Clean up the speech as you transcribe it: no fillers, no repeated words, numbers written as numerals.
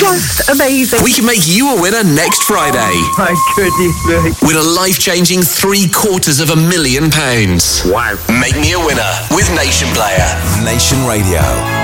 just amazing. We can make you a winner next Friday. My goodness me. Win a life-changing £750,000. Wow. Make me a winner with Nation Player. Nation Radio.